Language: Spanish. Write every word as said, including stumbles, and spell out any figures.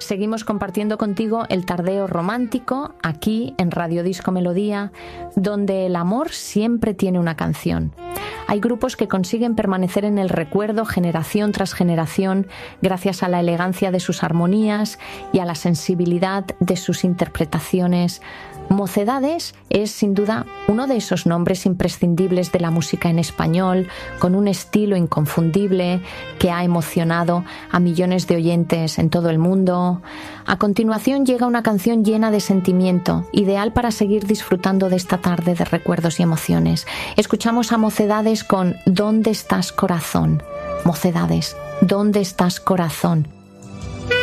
Seguimos compartiendo contigo el tardeo romántico aquí en Radio Disco Melodía, donde el amor siempre tiene una canción. Hay grupos que consiguen permanecer en el recuerdo generación tras generación gracias a la elegancia de sus armonías y a la sensibilidad de sus interpretaciones. Mocedades es sin duda uno de esos nombres imprescindibles de la música en español, con un estilo inconfundible que ha emocionado a millones de oyentes en todo el mundo. A continuación llega una canción llena de sentimiento, ideal para seguir disfrutando de esta tarde de recuerdos y emociones. Escuchamos a Mocedades con ¿Dónde estás, corazón? Mocedades, ¿dónde estás, corazón?